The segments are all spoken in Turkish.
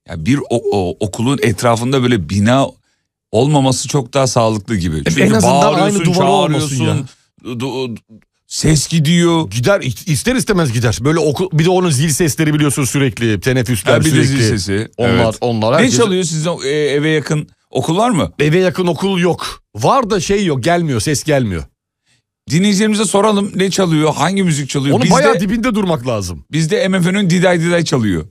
Ya bir okulun etrafında böyle bina olmaması çok daha sağlıklı gibi. Çünkü en azından aynı duvar çağırıyorsun, olmasın ya. Ses gidiyor. Gider, ister istemez gider. Böyle bir de onun zil sesleri biliyorsun sürekli. Teneffüsler Bir sürekli. de zil sesi. Onlar Ne herkes... çalıyor sizin eve yakın okul var mı? Eve yakın okul yok. Var da yok, gelmiyor, ses gelmiyor. Dinleyicilerimize soralım, ne çalıyor, hangi müzik çalıyor? Onu bayağı dibinde durmak lazım. Bizde MFÖ'nün Diday Diday çalıyor.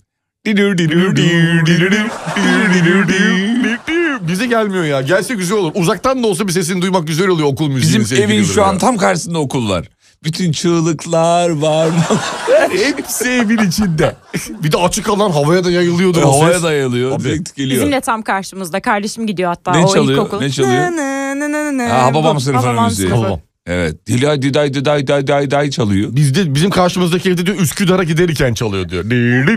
Bize gelmiyor ya. Gelse güzel olur. Uzaktan da olsa bir sesini duymak güzel oluyor okul müziğinin. Bizim evin şu an tam karşısında okul var. Bütün çığlıklar var. Hepsi evin içinde. Bir de açık alan, havaya da yayılıyordur o ses. Havaya da yayılıyor. Direkt geliyor. Bizim de tam karşımızda. Kardeşim gidiyor hatta. Ne o çalıyor? ilkokul. Ne çalıyor? Hababam sınıfının müziği. Evet. Diday Diday Diday Diday Diday çalıyor. Bizim karşımızdaki evde diyor Üsküdar'a giderken çalıyor diyor.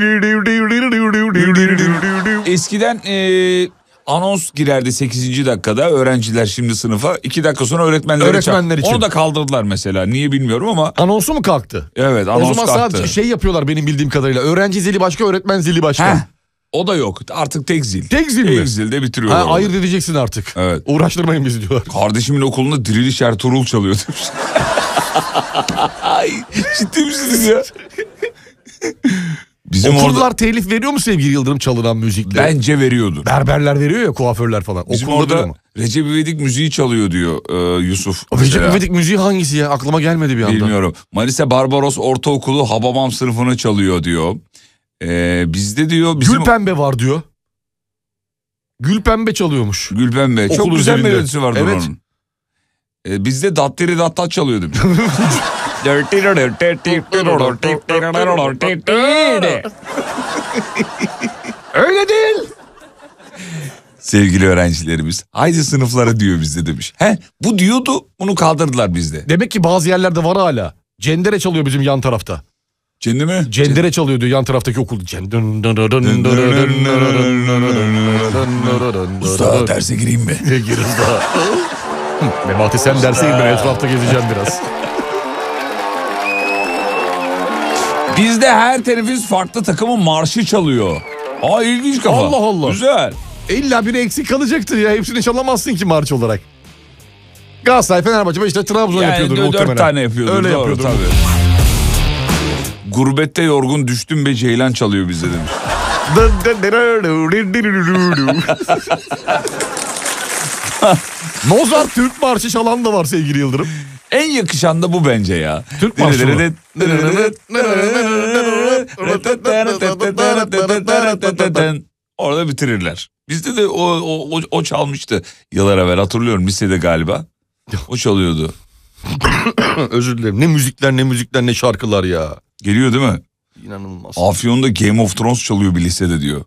Eskiden anons girerdi 8. dakikada, öğrenciler şimdi sınıfa. 2 dakika sonra öğretmenler için. Onu da kaldırdılar mesela. Niye bilmiyorum ama. Anonsu mu kalktı? Evet, anons kalktı. O zaman sadece yapıyorlar benim bildiğim kadarıyla. Öğrenci zili başka, öğretmen zili başka. O da yok. Artık tek zil. Tek zil mi? Tek zilde bitiriyorlar. Ayırt edeceksin artık. Evet. Uğraştırmayın bizi diyorlar. Kardeşimin okulunda Diriliş Ertuğrul çalıyor demiş. Ciddi misiniz ya? Bizim okullar telif veriyor mu sevgili Yıldırım çalınan müzikle? Bence veriyordur. Berberler veriyor ya, kuaförler falan. Bizim orada Recep İvedik müziği çalıyor diyor Yusuf. Recep İvedik müziği hangisi ya? Aklıma gelmedi bir anda. Bilmiyorum. Manisa Barbaros Ortaokulu Hababam sınıfını çalıyor diyor. Bizde diyor... Gülpembe var diyor. Gülpembe çalıyormuş. Gülpembe. Okul çok güzel üzerinde melodisi vardır evet. onun. Bizde Datteri Dattat çalıyor demiş. Öyle değil. Sevgili öğrencilerimiz, haydi sınıflara diyor bizde demiş. Bu diyordu, bunu kaldırdılar bizde. Demek ki bazı yerlerde var hala. Cendere çalıyor bizim yan tarafta. Cendi mi? Cendere çalıyor diyor yan taraftaki okul. Usta derse gireyim mi? Gir usta. Memati sen derse gir, ben etrafta gezeceğim biraz. Bizde her teneffüs farklı takımın marşı çalıyor. İlginç kafa. Allah Allah. Güzel. İlla biri eksik kalacaktır ya. Hepsini çalamazsın ki marş olarak. Galatasaray, Fenerbahçe, işte Trabzon yapıyordur muhtemelen. 4 tane yapıyordur. Öyle doğru, yapıyordur. Tabii. Gurbette yorgun düştüm be Ceylan çalıyor bizde demiş. Mozart Türk marşı çalan da var sevgili Yıldırım. En yakışan da bu bence ya. Türk marşı mı? Orada bitirirler. Bizde de o çalmıştı yıllar evvel, hatırlıyorum, lisede galiba. O çalıyordu. Özür dilerim. Ne müzikler ne şarkılar ya. Geliyor değil mi? İnanılmaz. Afyon'da Game of Thrones çalıyor bir lisede diyor.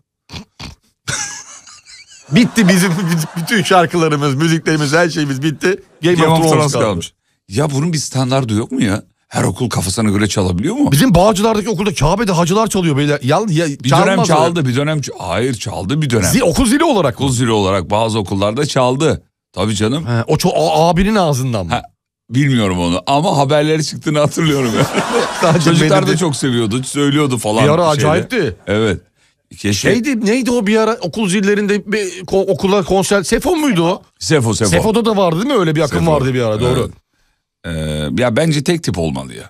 Bitti bizim bütün şarkılarımız, müziklerimiz, her şeyimiz bitti. Game of Thrones kalmış. Ya bunun bir standardı yok mu ya? Her okul kafasına göre çalabiliyor mu? Bizim Bağcılar'daki okulda Kabe'de hacılar çalıyor beyler. Bir dönem çaldı, bir dönem... Hayır, çaldı bir dönem. Okul zili olarak. Okul zili olarak bazı okullarda çaldı. Tabii canım. O abinin ağzından mı? Bilmiyorum onu ama haberleri çıktığını hatırlıyorum. Çocuklar da çok seviyordu, söylüyordu falan. Bir ara acayipti. Evet. Neydi o bir ara okul zillerinde bir okula konser, Sefo muydu o? Sefo. Sefo'da da vardı değil mi? Öyle bir akım vardı bir ara, doğru. Ya bence tek tip olmalı ya.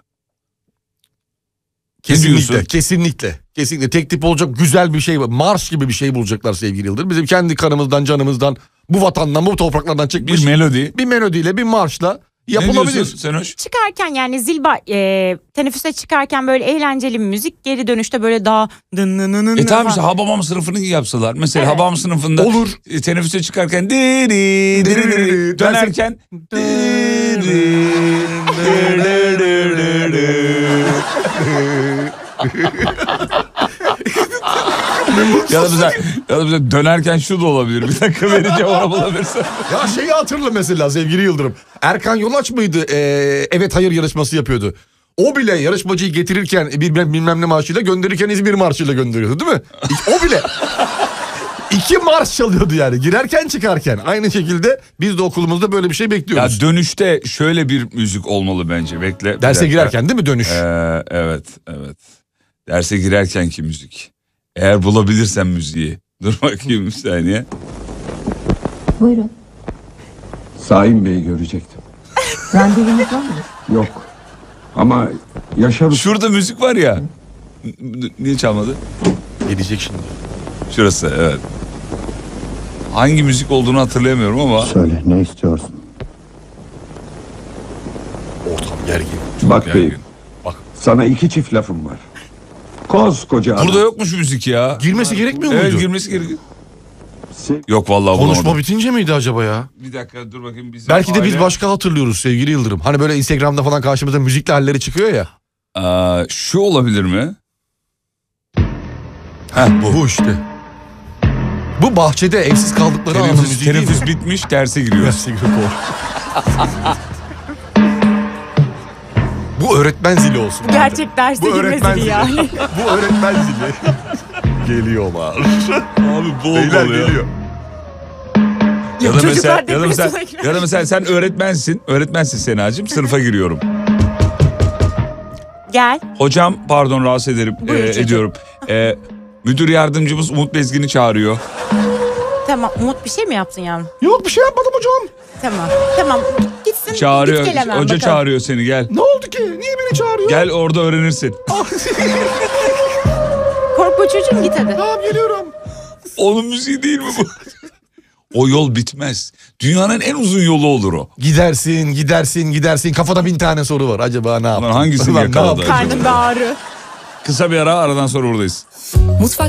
Kesinlikle. Tek tip olacak, güzel bir şey, marş gibi bir şey bulacaklar sevgili Yıldırım. Bizim kendi kanımızdan, canımızdan, bu vatandan, bu topraklardan çıkmış. Bir melodiyle, bir marşla yapılabilir. Sen hoş. Çıkarken yani teneffüse çıkarken böyle eğlenceli bir müzik, geri dönüşte böyle daha Tamam işte Hababam sınıfını yapsalar. Mesela evet. Hababam sınıfında olur. Teneffüse çıkarken dönerken ya da bize dönerken şu da olabilir. Bir dakika vereceğim, ona bulabilirsin. Ya şeyi hatırla mesela sevgili Yıldırım. Erkan Yolaç mıydı? Evet hayır yarışması yapıyordu. O bile yarışmacıyı getirirken bilmem ne marşıyla, gönderirken İzmir marşıyla gönderiyordu değil mi? O bile. 2 marş çalıyordu yani. Girerken çıkarken. Aynı şekilde biz de okulumuzda böyle bir şey bekliyoruz. Ya dönüşte şöyle bir müzik olmalı bence. Bekle. Derse girerken değil mi dönüş? Evet. Derse girerkenki müzik. Eğer bulabilirsen müziği. Dur bakayım bir saniye. Buyurun. Saim Bey'i görecektim. Randevunuz var mı? Yok. Ama Yaşar Şurada müzik var ya. Niye çalmadı? Gelecek şimdi. Şurası, evet. Hangi müzik olduğunu hatırlayamıyorum ama. Söyle, ne istiyorsun? Ortam gergin. Bak gergin. beyim. Bak. Sana 2 çift lafım var. Koskoca Burada adam. yokmuş müzik ya. Girmesi gerekmiyor muydu? Evet, girmesi gerekiyor. Se- Yok vallahi Konuşma bulamadım. bitince miydi acaba ya? Bir dakika dur bakayım. Bizim Belki de biz aile- başka hatırlıyoruz sevgili Yıldırım. Hani böyle Instagram'da falan karşımıza müzikli halleri çıkıyor ya. Şu olabilir mi? Bu işte. Bu bahçede evsiz kaldıkları anın Teneffüs, müziği değil mi? teneffüs bitmiş, derse giriyoruz. Derse giriyor, doğru. Bu öğretmen zili olsun. Gerçek derse Bu öğretmen girmesi zili. yani. Bu öğretmen zili. Geliyorlar. Abi bol Beyler bol ya. geliyor. Ya da Çocuklar mesela, depresyona girer. ya da mesela sen öğretmensin. Öğretmensin Senacığım. Sınıfa giriyorum. Gel. Hocam pardon rahatsız ederim. Buyurun çocuğum. Ediyorum. Müdür yardımcımız Umut Bezgin'i çağırıyor. Tamam. Umut bir şey mi yaptın yavrum? Yok bir şey yapmadım hocam. Tamam. Tamam. Gitsin. Çağırıyor. Git gel hemen Hoca bakalım. çağırıyor seni gel. Ne oldu ki? Niye beni çağırıyor? Gel orada öğrenirsin. Korkma çocuğum git hadi. Tamam geliyorum. Onun müziği değil mi bu? O yol bitmez. Dünyanın en uzun yolu olur o. Gidersin. Kafada 1000 tane soru var. Acaba ne yaptın? hangisini Ulan ne yakaladı yaptın? acaba? Karnımda ağrı. Kısa bir ara aradan sonra buradayız. Mutfak